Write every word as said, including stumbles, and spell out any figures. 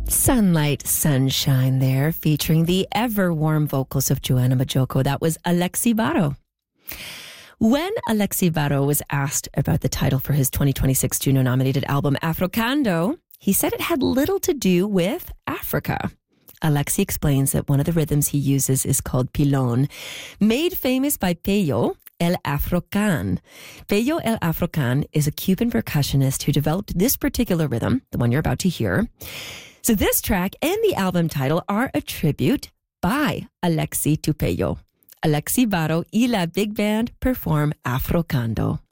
Sunlight, Sunshine there, featuring the ever-warm vocals of Joanna Majoko. That was Alexi Baro. When Alexi Baro was asked about the title for his twenty twenty-six Juno-nominated album, Africando, he said it had little to do with Africa. Alexi explains that one of the rhythms he uses is called pilon, made famous by Peyo El Afrocan. Peyo El Afrocan is a Cuban percussionist who developed this particular rhythm, the one you're about to hear. So this track and the album title are a tribute by Alexi to Peyo. Alexi Baro y La Big Band perform Africando.